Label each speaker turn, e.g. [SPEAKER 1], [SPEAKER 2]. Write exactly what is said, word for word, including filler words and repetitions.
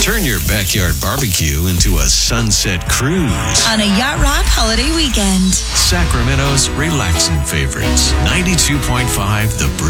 [SPEAKER 1] Turn your backyard barbecue into a sunset cruise
[SPEAKER 2] on a Yacht Rock holiday weekend.
[SPEAKER 1] Sacramento's relaxing favorites. ninety-two point five The Breeze.